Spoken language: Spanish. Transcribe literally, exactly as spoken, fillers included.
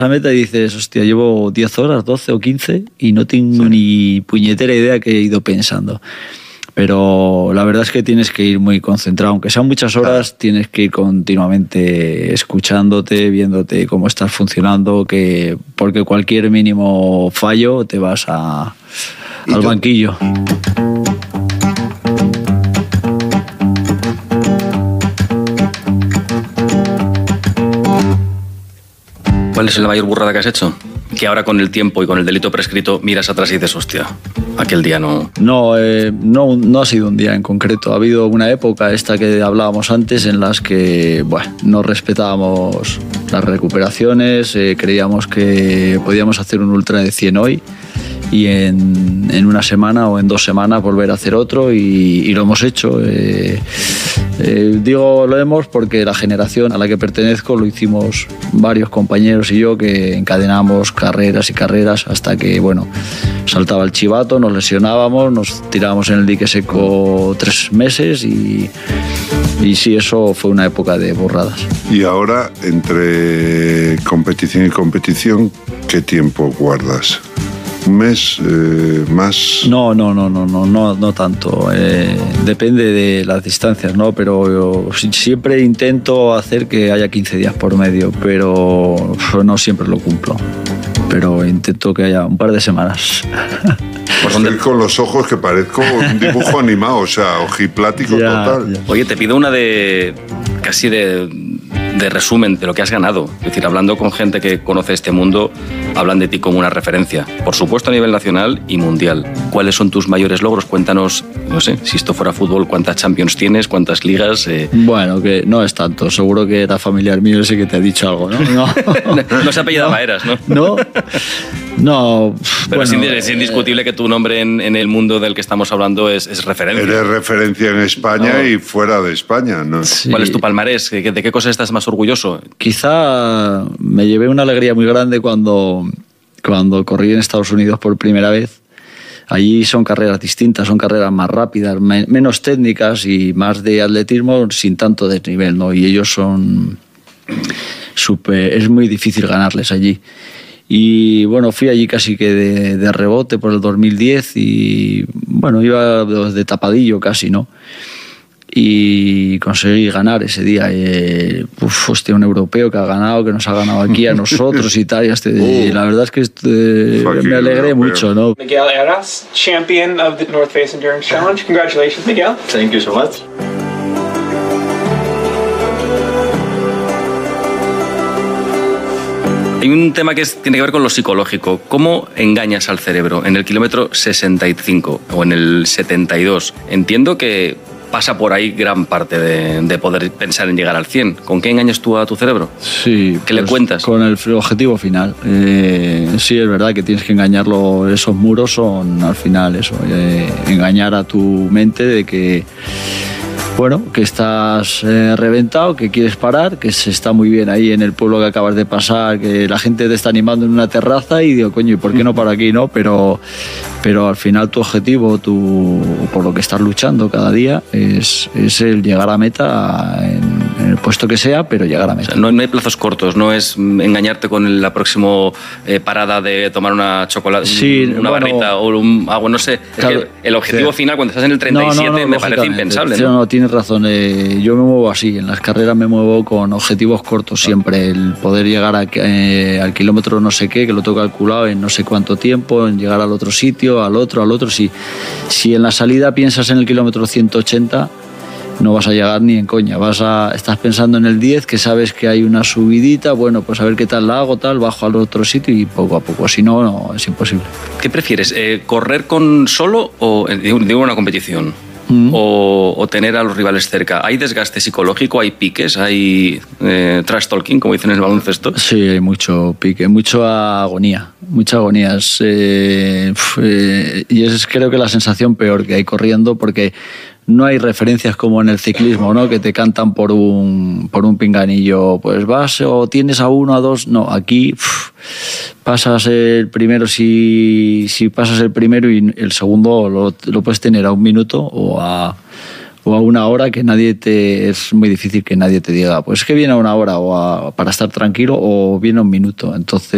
La meta y dices, hostia, llevo diez horas, doce o quince y no tengo sí. ni puñetera idea que he ido pensando. Pero la verdad es que tienes que ir muy concentrado, aunque sean muchas horas, tienes que ir continuamente escuchándote, viéndote cómo estás funcionando, que porque cualquier mínimo fallo te vas a, al banquillo. ¿Cuál es la mayor burrada que has hecho? Que ahora con el tiempo y con el delito prescrito miras atrás y dices, hostia, aquel día no... No, eh, no, no ha sido un día en concreto. Ha habido una época, esta que hablábamos antes, en las que bueno, no respetábamos las recuperaciones, eh, creíamos que podíamos hacer un ultra de cien hoy y en, en una semana o en dos semanas volver a hacer otro y, y lo hemos hecho. Eh, eh, digo lo hemos porque la generación a la que pertenezco lo hicimos varios compañeros y yo que encadenamos carreras y carreras hasta que bueno, saltaba el chivato, nos lesionábamos, nos tirábamos en el dique seco tres meses y, y sí, eso fue una época de borradas. Y ahora, entre competición y competición, ¿qué tiempo guardas? ¿Un mes eh, más? No, no, no, no, no, no, no tanto. Eh, depende de las distancias, ¿no? Pero yo siempre intento hacer que haya quince días por medio, pero no siempre lo cumplo. Pero intento que haya un par de semanas. Por donde... Estoy con los ojos que parezco un dibujo animado, o sea, ojiplático ya, total. Ya. Oye, te pido una de casi de, de resumen de lo que has ganado. Es decir, hablando con gente que conoce este mundo, hablan de ti como una referencia. Por supuesto a nivel nacional y mundial. ¿Cuáles son tus mayores logros? Cuéntanos, no sé, si esto fuera fútbol, ¿cuántas Champions tienes? ¿Cuántas ligas? Eh... Bueno, que no es tanto. Seguro que era familiar mío ese que te ha dicho algo, ¿no? No, no se apellidaba no. Eras, ¿no? No. No, pero bueno, es indiscutible eh, que tu nombre en, en el mundo del que estamos hablando es, es referencia. Eres referencia en España no. y fuera de España, ¿no? Sí. ¿Cuál es tu palmarés? ¿De qué cosas estás más orgulloso? Quizá me llevé una alegría muy grande cuando, cuando corrí en Estados Unidos por primera vez. Allí son carreras distintas, son carreras más rápidas, me, menos técnicas y más de atletismo sin tanto desnivel, ¿no? Y ellos son super, es muy difícil ganarles allí. Y bueno, fui allí casi que de, de rebote por el dos mil diez y bueno, iba de tapadillo casi, ¿no? Y conseguí ganar ese día. Eh, uf, hostia, un europeo que ha ganado, que nos ha ganado aquí a nosotros y tal. Y este, uh, la verdad es que este, me alegré mucho, ¿no? Miguel Eras, champion of the North Face Endurance Challenge. Congratulations, Miguel. Thank you so much. Hay un tema que es, tiene que ver con lo psicológico. ¿Cómo engañas al cerebro en el kilómetro sesenta y cinco o en el setenta y dos? Entiendo que pasa por ahí gran parte de, de poder pensar en llegar al cien. ¿Con qué engañas tú a tu cerebro? Sí. ¿Qué pues, le cuentas? Con el objetivo final. Eh, sí, es verdad que tienes que engañarlo. Esos muros son al final eso. Eh, engañar a tu mente de que... Bueno, que estás eh, reventado, que quieres parar, que se está muy bien ahí en el pueblo que acabas de pasar, que la gente te está animando en una terraza y digo, coño, ¿y por qué no paro aquí, no? Pero, pero al final tu objetivo, tu, por lo que estás luchando cada día, es, es el llegar a meta en, en el puesto que sea, pero llegar a meta. O sea, no, no hay plazos cortos, no es engañarte con la próxima eh, parada de tomar una chocolate, sí, una bueno, barrita o un agua, no sé. Claro, es que el objetivo sí. final, cuando estás en el treinta y siete, no, no, no, me parece impensable. Sí, ¿no? no, tienes razón. Eh, yo me muevo así. En las carreras me muevo con objetivos cortos siempre. El poder llegar a, eh, al kilómetro no sé qué, que lo tengo calculado en no sé cuánto tiempo, en llegar al otro sitio, al otro, al otro. Si, si en la salida piensas en el kilómetro ciento ochenta, no vas a llegar ni en coña. Vas a, estás pensando en el diez, que sabes que hay una subidita, bueno, pues a ver qué tal la hago, tal, bajo al otro sitio y poco a poco. Si no, no, es imposible. ¿Qué prefieres? Eh, ¿Correr con solo o digo una competición? Mm. O, o tener a los rivales cerca. ¿Hay desgaste psicológico? ¿Hay piques? ¿Hay eh, trash talking, como dicen en el baloncesto? Sí, hay mucho pique, mucha agonía, mucha agonía. Es, eh, eh, y es creo que la sensación peor que hay corriendo, porque no hay referencias como en el ciclismo, ¿no? Que te cantan por un, por un pinganillo, pues vas o tienes a uno, a dos. No, aquí uf, pasas el primero si, si pasas el primero y el segundo lo, lo puedes tener a un minuto o a, o a una hora, que nadie te, es muy difícil que nadie te diga, pues que viene a una hora o a, para estar tranquilo, o viene a un minuto. Entonces